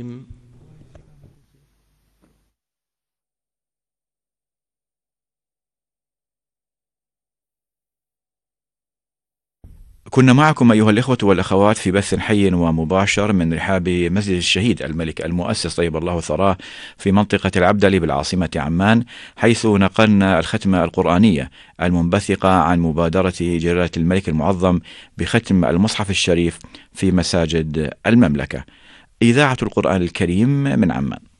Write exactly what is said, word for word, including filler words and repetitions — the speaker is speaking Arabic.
كنا معكم أيها الإخوة والأخوات في بث حي ومباشر من رحاب مسجد الشهيد الملك المؤسس طيب الله ثراه في منطقة العبدلي بالعاصمة عمان، حيث نقلنا الختمة القرآنية المنبثقة عن مبادرة جلالة الملك المعظم بختم المصحف الشريف في مساجد المملكة. إذاعة القرآن الكريم من عمان.